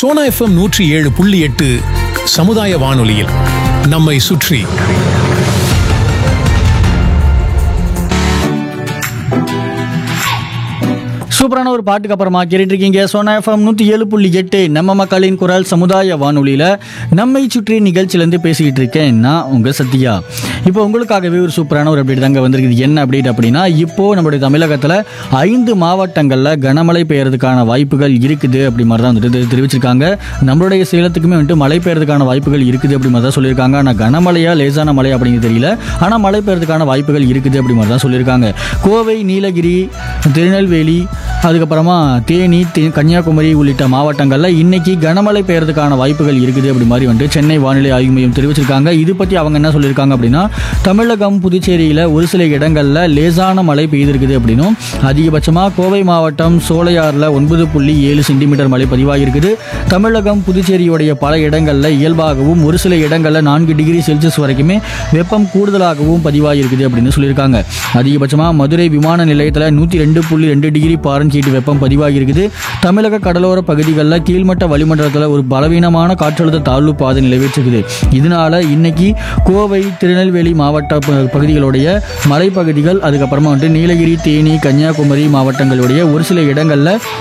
Sona FM 107.8 சமுதாய வானொலியில் நம்மை சுற்றி. சூப்பரான ஒரு பாட்டுக்கு அப்புறமா கேட்டுட்டு இருக்கீங்க சோனா எஃப்எம் 107.8 நம்ம மக்களின் குரல் சமுதாய வானொலியில் நம்மை சுற்றி நிகழ்ச்சியிலேருந்து பேசிக்கிட்டு இருக்கேன் நான் உங்கள் சத்யா. இப்போ உங்களுக்காகவே ஒரு சூப்பரான ஒரு அப்டேட் தாங்க வந்திருக்குது. என்ன அப்டேட் அப்படின்னா, இப்போது நம்மளுடைய தமிழகத்தில் 5 மாவட்டங்களில் கனமழை பெய்யறதுக்கான வாய்ப்புகள் இருக்குது அப்படி மாதிரி தான் வந்துட்டு தெரிவிச்சிருக்காங்க. நம்மளுடைய சேலத்துக்குமே வந்துட்டு மழை பெய்யறதுக்கான வாய்ப்புகள் இருக்குது அப்படி மாதிரி தான் சொல்லியிருக்காங்க. ஆனால் கனமழையா லேசான மழை அப்படிங்கிறது தெரியல. ஆனால் மழை பெய்யறதுக்கான வாய்ப்புகள் இருக்குது அப்படி மாதிரி தான் சொல்லியிருக்காங்க. கோவை, நீலகிரி, திருநெல்வேலி, அதுக்கப்புறமா தேனி, கன்னியாகுமரி உள்ளிட்ட மாவட்டங்களில் இன்னைக்கு கனமழை பெய்யறதுக்கான வாய்ப்புகள் இருக்குது அப்படி மாதிரி வந்துட்டு சென்னை வானிலை ஆய்வு மையம் தெரிவிச்சிருக்காங்க. இது பற்றி அவங்க என்ன சொல்லியிருக்காங்க அப்படின்னா, தமிழகம், புதுச்சேரியில் ஒரு சில இடங்களில் லேசான மழை பெய்திருக்குது அப்படின்னும், அதிகபட்சமாக கோவை மாவட்டம் சோலையாறில் 9.7 சென்டிமீட்டர் மழை பதிவாகியிருக்குது. தமிழகம், புதுச்சேரியுடைய பல இடங்களில் இயல்பாகவும் ஒரு சில இடங்களில் 4 டிகிரி செல்சியஸ் வரைக்குமே வெப்பம் கூடுதலாகவும் பதிவாகியிருக்குது அப்படின்னு சொல்லியிருக்காங்க. அதிகபட்சமாக மதுரை விமான நிலையத்தில் 102.2 டிகிரி ஃபாரன்ஹீட் வெப்பம் பதிவாகியிருக்குது. தமிழக கடலோர பகுதிகளில் கீழ்மட்ட வளிமண்டலத்தில் ஒரு பலவீனமான காற்றழுத்த தாழ்வு பாதை நிலவிட்டிருக்குது. இதனால இன்னைக்கு கோவை, திருநெல்வேலி மாவட்ட பகுதிகளுடைய மலைப்பகுதிகள், அதுக்கப்புறமா வந்துட்டு நீலகிரி, தேனி, கன்னியாகுமரி மாவட்டங்களுடைய ஒரு சில இடங்களில்